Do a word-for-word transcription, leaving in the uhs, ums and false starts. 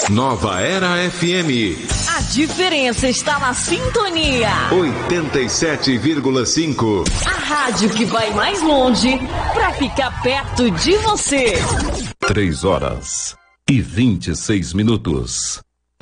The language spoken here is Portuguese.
Nova Era F M. A diferença está na sintonia. oitenta e sete vírgula cinco. A rádio que vai mais longe para ficar perto de você. Três horas e vinte e seis minutos.